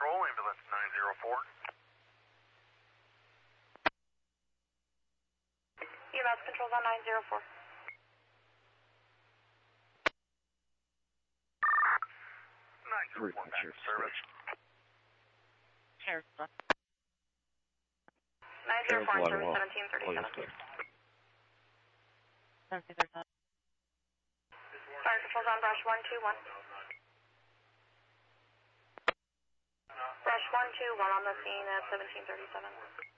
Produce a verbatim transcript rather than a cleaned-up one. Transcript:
Control, ambulance nine zero four. E M S controls on nine zero four. nine zero four, back to service. Sheriff's Bluff. nine zero four, service seventeen thirty-seven. seventeen thirty-seven. Fire controls on brush one two one. Brush one two one on the scene at seventeen thirty-seven.